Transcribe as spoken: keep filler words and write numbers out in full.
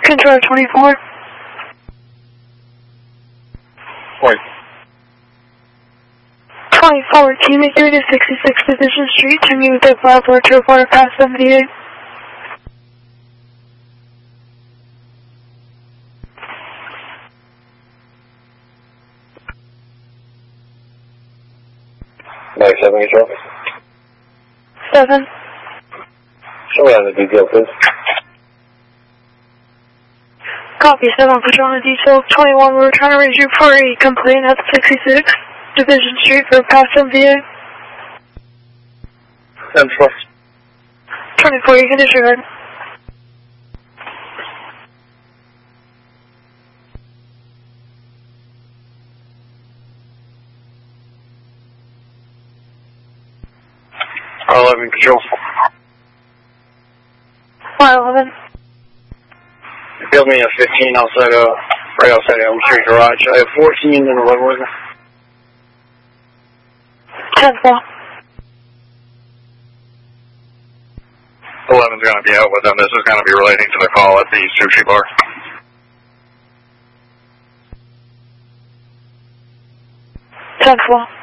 Control twenty-four. Point. twenty-four, Team three to sixty-six Division Street, to meet with the five four two four past seventy-eight. Nine seven control. Seven. Show me on the detail, please. Copy, seven patrol on the detail. twenty-one, we're trying to raise you for a complaint at sixty-six Division Street for past seventy-eight. ten four. twenty-four, you can disregard. R eleven control. R eleven. Build me a fifteen outside of, right outside of Elm Street Garage. I have fourteen and eleven with me. ten four. eleven's going to be out with them. This is going to be relating to the call at the sushi bar. ten four.